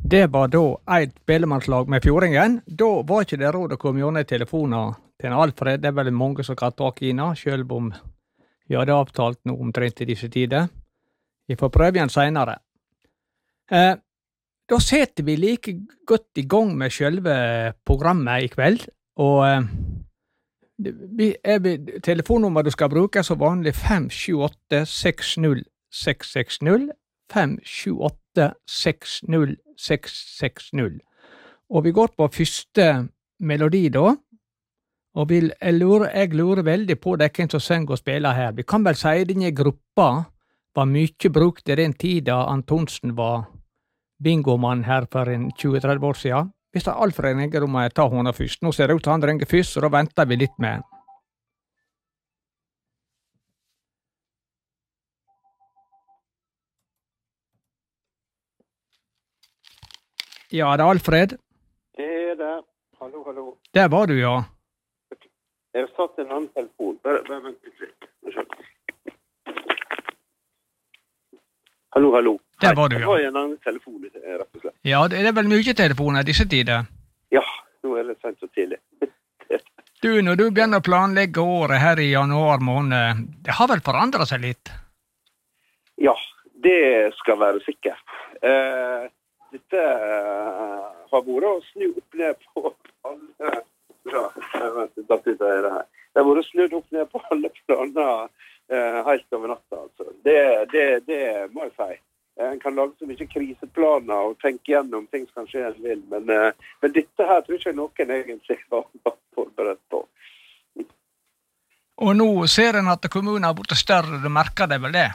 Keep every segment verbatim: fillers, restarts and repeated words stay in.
Det var da et spillemannslag med fjordingen. Da var ikke det råd å komme gjerne i telefoner til en Alfred. Det er vel mange som kan ta kina, selv om vi hadde avtalt noe omtrent i disse tider. Vi får prøve igjen senere. Eh, da setter vi like godt i gang med selve programmet i kveld, og eh, vi, er vi, telefonnummer du skal bruke så vanlig fem sju åtte seks null seks seks null, fem sju åtte seks null seks seks null. Og vi går på første melodi da, og vil, jeg, lurer, jeg lurer veldig på det hvem som synger og spiller her. Vi kan vel si at denne gruppa var mye brukt i den tida Antonsen var bingomann her for en tjue tretti år siden. Hvis det er Alfred ringer, må jeg ta henne først. Nå ser det ut til han ringer først, så da venter vi litt med. Ja, det er Alfred. Det er det. Hallo, hallo. Der var du, ja. Jeg har satt en annen telefon. Bare, bare vent litt. Hallo, hallo. Der var du, ja. Jeg har en annen telefon, rett og slett. Ja, det er vel mye telefoner disse tider. Ja, nå er det sent så tidlig. Du, når du begynner å planlegge året her i januar måned, det har vel forandret seg litt? Ja, det skal være sikkert. Eh, dette uh, har vært å snu opp ned på alle... Ja, jeg vet, da sitter jeg det her. Det har vært snudd opp ned på alle planer uh, helt over natta, altså. Det, det, det må jeg si. En kan lage så mye kriseplaner og tenke gjennom ting som kanskje en vil, men, uh, men dette her tror ikke noen egentlig var forberedt på. Og nå ser en at kommunen har blitt større, du merker det vel det?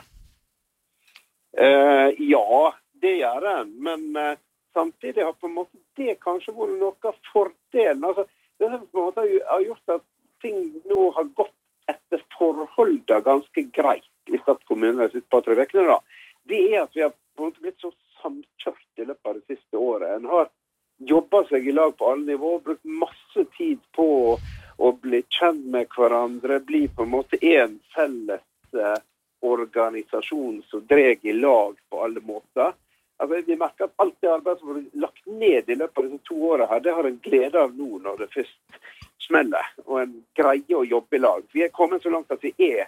Uh, ja, det gjør en, men uh, samtidig har på en måte det kanskje vært noe av fordelen. Altså, det har på en måte har gjort at ting nå har gått etter forholdet ganske greit i statskommunen de siste par-tre vekene da. Det er at vi har på en måte blitt så samkjørt i løpet av det siste året. En har jobbet seg i lag på alle nivåer, brukt masse tid på å, å bli kjent med hverandre, bli på en måte en felles eh, organisasjon som dreg i lag på alle måter. Altså, vi merker at alt det arbeidet som har lagt ned i løpet av disse to årene her, det har en glede av nå når det først smeller, og en greier å jobbe i lag. Vi er kommet så langt at vi er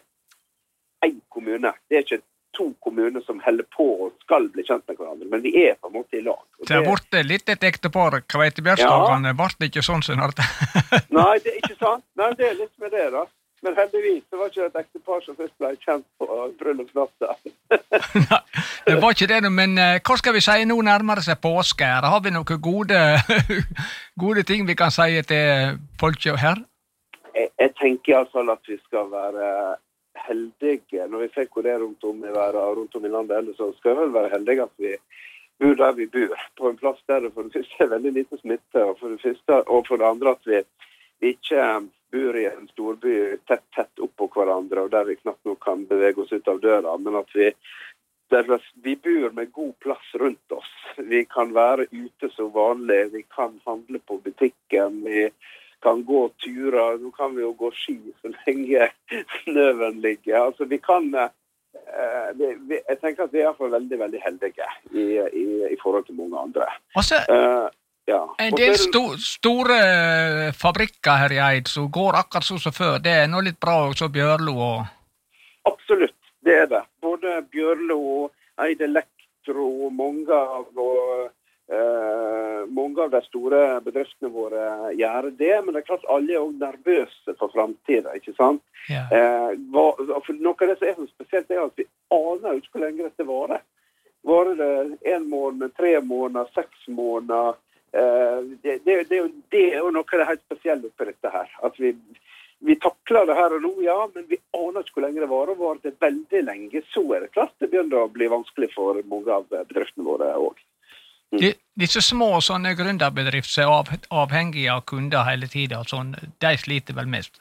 en kommune. Det er ikke to kommuner som holder på og skal bli kjent med hverandre, men vi er på en måte i lag. Og det har vært litt et ektepar, Kveitebjørnsdagene, ja. Ble det ikke sånn som det? Nei, det er ikke sant. Nei, det er litt med det da. Men heldigvis, det var ikke et ektepar som først ble kjent på bryllupsnatta. Nei, det var ikke det, men uh, hva skal vi si nå nærmere seg påske her? Har vi noen gode, gode ting vi kan si til folk her? Jeg, jeg tenker i alle fall at vi skal være heldige. Når vi ser hvor det er rundt om i verden, rundt om i landet, ellers, så skal vi vel være heldige at vi bor der vi bor. På en plass der det for det første er veldig lite smitte, og for det, første, og for det andre at vi, vi ikke bor i en storby tett, tett opp på hverandre, og der vi knapt nok kan bevege oss ut av døra, men at vi, der vi bor med god plass rundt oss. Vi kan være ute så vanlig, vi kan handle på butikken, vi kan gå turer, nå kan vi jo gå ski så lenge snøven ligger. Altså vi kan, eh, vi, vi, jeg tenker at vi er i hvert fall veldig, veldig heldige i, i, i forhold til mange andre. Også, uh, ja. En del sto, store fabrikker her i Eid som går akkurat så som før, det er nå litt bra også Bjørlo og... Absolutt, det er det. Både Bjørlo og Eid Elektro og mange av og Uh, mange av de store bedriftene våre gjør det, men det er klart alle er også nervøse for fremtiden, ikke sant? Ja. Uh, hva, for noe av det som er så spesielt er at vi aner jo ikke hvor lenge dette varer. Varer det en måned, tre måneder, seks måneder? Uh, det, det, det, det er jo noe av det helt spesielle oppi dette her. At vi, vi takler det her og nå, ja, men vi aner ikke hvor lenge det varer. Og varer det veldig lenge, så er det klart det begynner å bli vanskelig for mange av bedriftene våre også. Mm. De, disse små sånne gründerbedrifter som er av, avhengige av kunder hele tiden, sånn, de sliter vel mest?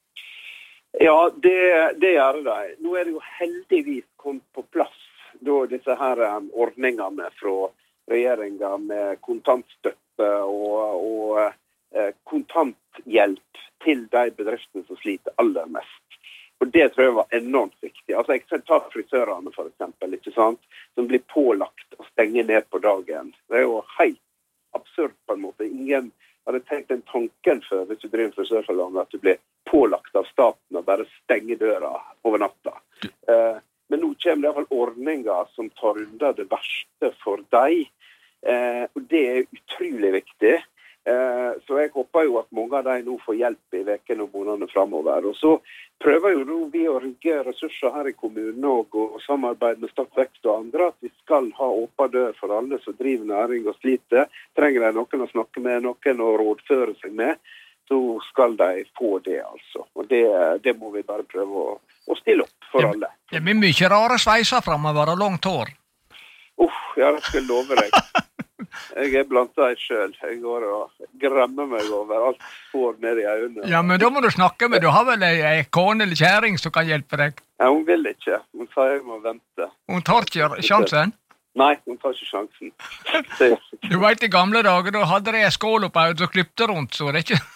Ja, det, det gjør de. Nå er det jo heldigvis kommet på plass da disse her um, ordningene fra regjeringen med kontantstøtte og, og uh, kontanthjelp til de bedriftene som sliter aller mest. Og det tror jeg var enormt viktig. Altså, jeg tar frisørene for eksempel, ikke sant? Som blir pålagt å stenge ned på dagen. Det er jo helt absurd på en måte. Ingen hadde tenkt den tanken før, hvis du driver frisørsalong, at du blir pålagt av staten og bare stenge døra over natta. Eh, men nå kommer det i hvert fall ordninger som tar unna det verste for deg. Eh, og det er utrolig viktig. Eh, så jeg håper jo at mange av de nå får hjelp i vekene og månedene fremover. Og så prøver jo nå vi å rigge ressurser her i kommunen og, og samarbeid med Statsvekst og andre, at vi skal ha åpen dør for alle som driver næring og sliter. Trenger de noen å snakke med, noen å rådføre seg med, så skal de få det altså. Og det, det må vi bare prøve å, å stille opp for det, alle. Det blir mye rare sveiser fremover og langt hår. Uff, ja, det skal jeg love deg. Jeg er blant deg selv. Jeg går og gremmer meg over alt får ned i øynene. Ja, men da må du snakke med. Du har vel en kone eller kjæring som kan hjelpe deg? Ja, hun vil ikke. Hun sier jeg må vente. Hun tar ikke sjansen? Nei, hun tar ikke sjansen. Det... Du vet, i gamle dager, da hadde de en skål oppe og klippte rundt, så det er ikke...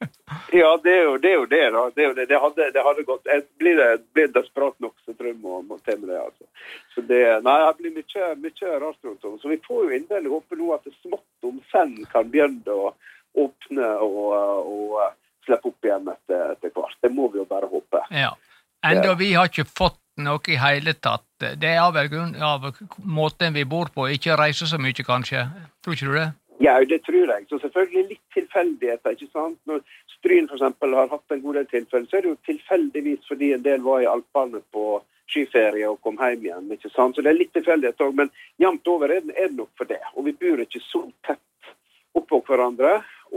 Ja, det er jo det, er jo det da. Det, er jo det. Det, hadde, det hadde gått. Jeg blir, det, blir desperat nok, så tror jeg må, må til med det, altså. Så det, nei, det blir mye, mye rart rundt om. Så vi får jo inndelig håpe nå at det smått om senn kan begynne å åpne og, og slippe opp igjen etter, etter hvert. Det må vi jo bare håpe. Ja, enda vi har ikke fått noe i hele tatt. Det er av, av måten vi bor på, ikke reise så mye kanskje. Tror ikke du det? Ja, det tror jeg. Så selvfølgelig litt tilfeldigheter, ikke sant? Når Stryn for eksempel har hatt en god del tilfeller, så er det jo tilfeldigvis fordi en del var i Alpene på skiferie og kom hjem igjen, ikke sant? Så det er litt tilfeldigheter også, men jevnt over er det nok for det. Og vi bor ikke så tett oppå hverandre,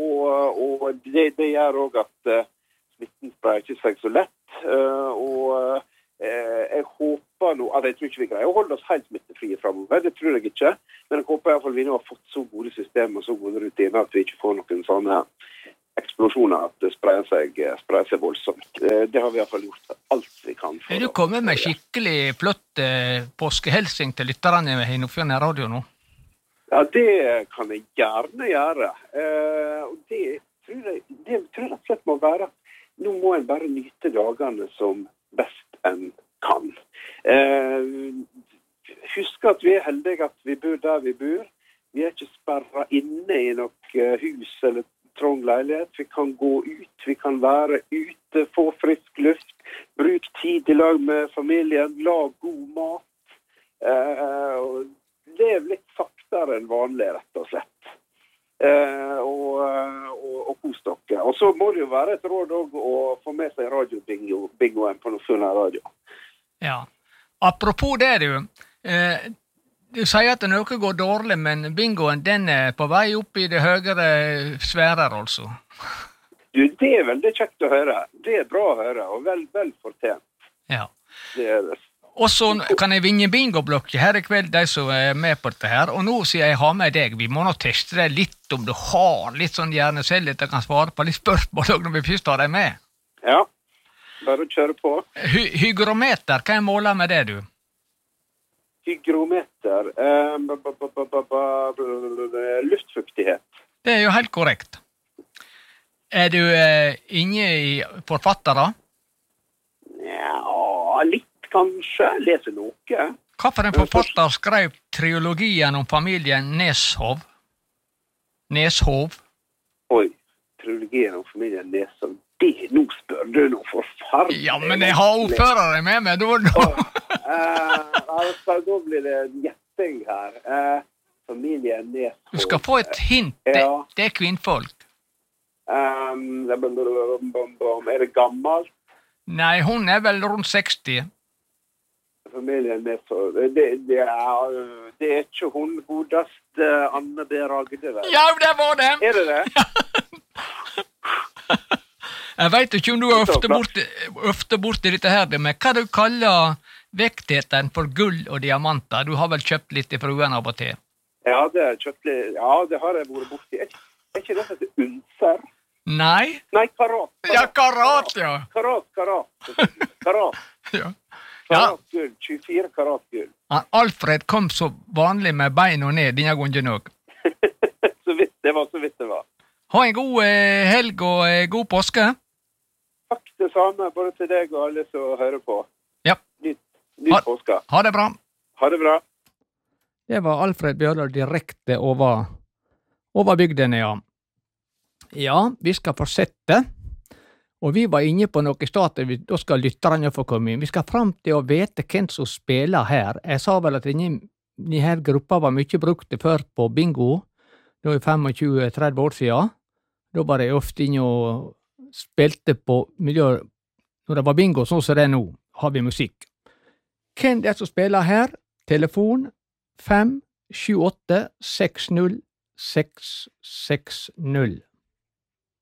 og, og det, det gjør også at uh, smitten sprer ikke seg så lett, uh, og uh, jeg håper nå, altså jeg tror ikke vi greier å holde oss helt smittefrie fremover, det tror jeg ikke, men jeg håper i hvert fall vi nå har fått så gode systemer og så gode rutiner at vi ikke får noen sånne eksplosjoner at det sprer seg, sprer seg voldsomt. Det har vi i hvert fall gjort alt vi kan. For er du kommet med skikkelig flott eh, påskehelsing til lytterne i Nordfjord Radio nå? Ja, det kan jeg gjerne gjøre. Eh, og det tror jeg, det tror jeg rett og slett må være at nå må en bare nyte dagene som best en kan. Eh, husk at vi er heldige at vi bor der vi bor. Vi er ikke sperret inne i noe hus eller trang leilighet. Vi kan gå ut, vi kan være ute, få frisk luft, bruk tid i lag med familien, lag god mat, eh, og lev litt saktere enn vanlig, rett og slett. Eh, og, og, og kos dere. Og så må det jo være et råd også å få med seg radiobingoen på Nordfjord Radio. Ja. Apropos det, du. Eh, du sier at noe går dårlig, men bingoen den er på vei opp i det høyere sfærer, altså. Du, det er veldig kjekt å høre. Det er bra å høre, og vel, vel fortjent. Ja. Det er det. Og så kan jeg vinne bingoblokker her i kveld, de som er med på dette her. Og nå sier jeg har med deg, vi må nå teste deg litt om du har litt sånn hjernecellet at jeg kan svare på litt spørsmål når vi først har deg med. Ja, bare å kjøre på. Hy hygrometer, hva er målet med det, du? Hygrometer, eh, luftfuktighet. Det er jo helt korrekt. Er du eh, inne i forfattere? Ja, litt. Kanskje, lese noe. Hva for en forfatter skrev trilogien om familien Neshov? Neshov? Oi, trilogien om familien Neshov. Det, nå spør du noe forferdelig. Ja, men jeg har ordførere med meg, da. Oh, uh, altså, da blir det gjetting her. Uh, familien Neshov. Du skal få et hint. Det, ja. Det er kvinnfolk. Um, er det gammelt? Nei, hun er vel rundt seksti. Familien er så... Det, det, er, det er ikke hun godest uh, Anne B. Ragde, vel? Ja, det var det! Er det det? Jeg vet ikke om du er ofte borte, ofte borte i dette her, men hva du kaller vektheten for gull og diamanter? Du har vel kjøpt litt i fruen av og til? Ja, det, er kjøpt litt, ja, det har jeg vært borte i. Er, er ikke det som heter unser? Nei? Nei, karat. karat. Ja, karat, ja. Karat, karat. Karat. Ja. Karat gull, tjuefire karat gull. Ja, Alfred kom så vanlig med bein og ned, denne gangen nok. Så vidt, det var så vidt det var. Ha en god eh, helg og eh, god påske. Takk det det samme både til deg og alle som hører på. Ja. Nytt, nytt påske. Ha det bra. Ha det bra. Det var Alfred Bjørlar direkte over, over bygdene, ja. Ja, vi skal fortsette. Og vi var inne på noe i starten, da skal lytterne få komme inn. Vi skal fram til å vite hvem som spiller her. Jeg sa vel at denne, denne gruppa var mye brukt før på bingo, da i tjue til tretti år siden. Da var jeg ofte inne og spilte på miljø, når det var bingo, sånn som det er nå, har vi musikk. Hvem det er som spiller her? Telefon fem sju åtte seks null seks seks null.